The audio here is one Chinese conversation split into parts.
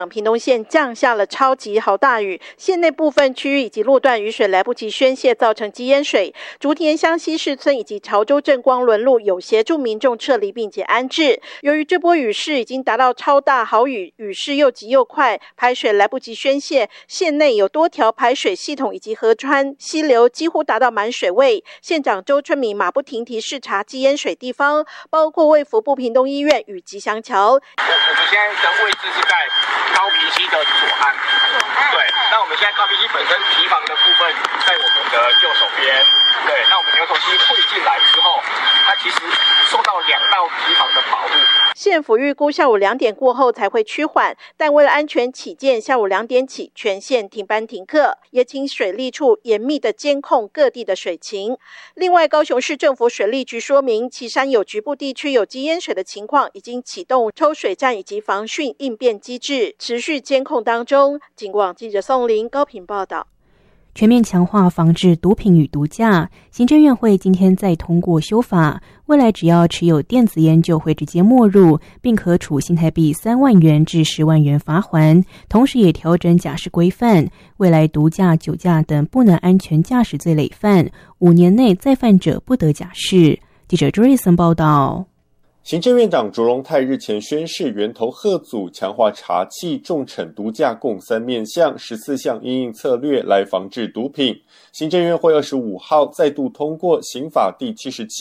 屏东县降下了超级豪大雨，县内部分区域以及路段雨水来不及宣泄，造成积淹水。竹田乡西市村以及潮州镇光仑路有协助民众撤离并且安置。由于这波雨势已经达到超大豪雨，雨势又急又快，排水来不及宣泄，县内有多条排水系统以及河川溪流几乎达到满水位。县长周春米马不停蹄视察积淹水地方，包括卫福部屏东医院与吉祥桥。 我们现在的位置是在高屏溪的左岸，对，那我们现在高屏溪本身堤防的部分在我们的右手边，对，那我们牛头溪汇进来之后，它其实受到2道堤防的保护。 县府预估下午2点过后才会趋缓，但为了安全起见，下午2点起全县停班停课，也请水利处严密的监控各地的水情。另外，高雄市政府水利局说明，旗山有局部地区有积淹水的情况，已经启动抽水站以及防汛应变机制，持续监控当中。警广记者宋林高屏报道。 全面强化防治毒品与毒驾，行政院会今天再通过修法，未来只要持有电子烟就会直接没入，并可处新台币3万元至10万元罚锾，同时也调整驾驶规范，未来毒驾、酒驾等不能安全驾驶罪累犯，5年内再犯者不得假释。记者朱瑞森报道。 行政院长卓荣泰日前宣示，源头吓阻，强化查缉、重惩毒驾共3面向14项因应策略来防治毒品。行政院会25号再度通过刑法第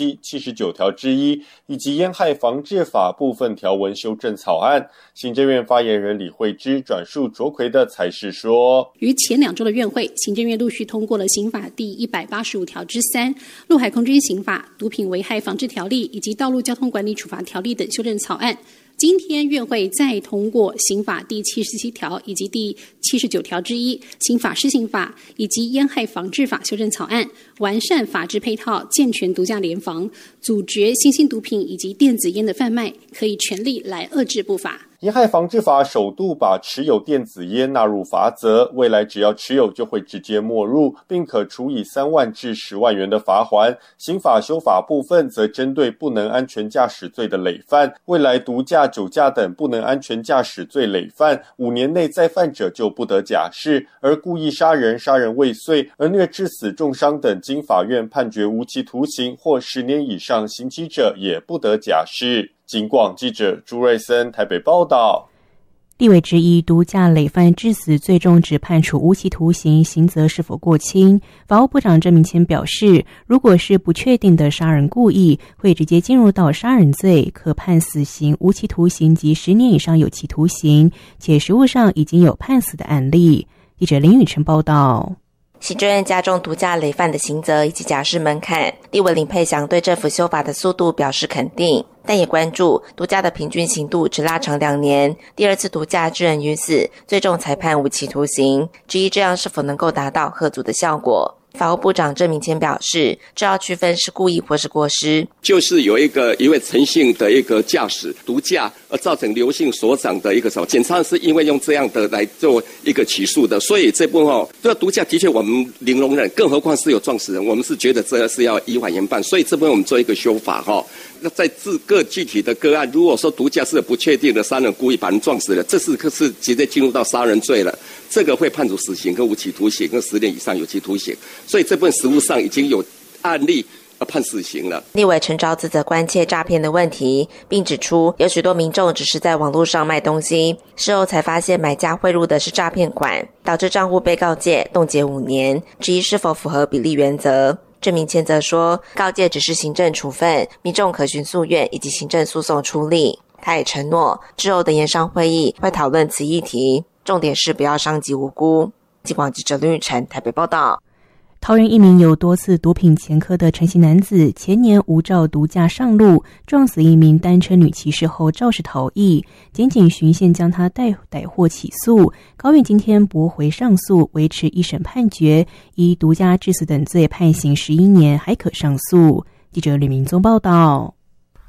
77、79条之一以及烟害防治法部分条文修正草案。行政院发言人李惠芝转述卓奎的裁示说， 于前2周的院会，行政院陆续通过了刑法第185条之3、陆海空军刑法、毒品危害防治条例以及道路交通管理处罚条例等修正草案。今天院会再通过刑法第77条以及第79条之一、刑法施行法以及烟害防治法修正草案，完善法制配套，健全毒驾联防，阻绝新兴毒品以及电子烟的贩卖，可以全力来遏制不法。 烟害防治法首度把持有电子烟纳入罚则，未来只要持有就会直接没入，并可处以3万至10万元的罚锾。刑法修法部分则针对不能安全驾驶罪的累犯，未来毒驾、酒驾等不能安全驾驶罪累犯，5年内再犯者就不得假释，而故意杀人、杀人未遂、而虐致死、重伤等经法院判决无期徒刑或10年以上刑期者也不得假释。警广记者朱瑞森台北报道。 立委质疑毒驾累犯致死最终只判处无期徒刑，刑责是否过轻？法务部长郑明谦表示，如果是不确定的杀人故意，会直接进入到杀人罪，可判死刑、无期徒刑及10年以上有期徒刑，且实务上已经有判死的案例。记者林宇晨报道。 行政院加重毒驾累犯的刑责以及假释门槛，立委林佩祥对政府修法的速度表示肯定，但也关注毒驾的平均刑度只拉长2年，第2次毒驾致人于死，最终才判无期徒刑，质疑这样是否能够达到吓阻的效果。法务部长郑明谦表示，这要区分是故意或是过失， 就是有一位陈姓的一个驾驶毒驾而造成刘姓所长的一个什么，检察是因为用这样的来做一个起诉的，所以这部分这毒驾的确我们零容忍，更何况是有撞死人，我们是觉得这是要依法严办，所以这部分我们做一个修法那在各具体的个案，如果说毒驾是不确定的杀人故意把人撞死了，这是直接进入到杀人罪了，这个会判处死刑跟无期徒刑跟10年以上有期徒刑，所以这部分实务上已经有案例判死刑了。 立委陈昭自责关切诈骗的问题，并指出有许多民众只是在网络上卖东西，事后才发现买家汇入的是诈骗款，导致账户被告诫冻结5年，质疑是否符合比例原则。郑明谦则说，告诫只是行政处分，民众可循诉愿以及行政诉讼处理。他也承诺，之后的研商会议会讨论此议题，重点是不要伤及无辜。警广记者林宇晨台北报道。 桃园一名有多次毒品前科的陈姓男子，前年无照毒驾上路，撞死一名单车女骑士后肇事逃逸，检警循线将他逮获起诉。高院今天驳回上诉，维持一审判决，以毒驾致死等罪判刑11年，还可上诉。记者吕明宗报道。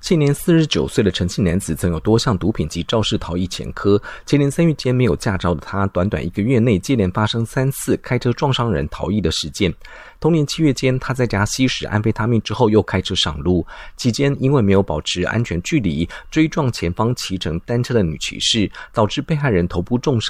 现年49岁的陈姓男子曾有多项毒品及肇事逃逸前科，前年3月间没有驾照的他，短短1个月内接连发生3次开车撞伤人逃逸的事件。同年7月间，他在家吸食安非他命之后又开车上路，期间因为没有保持安全距离，追撞前方骑乘单车的女骑士，导致被害人头部重伤。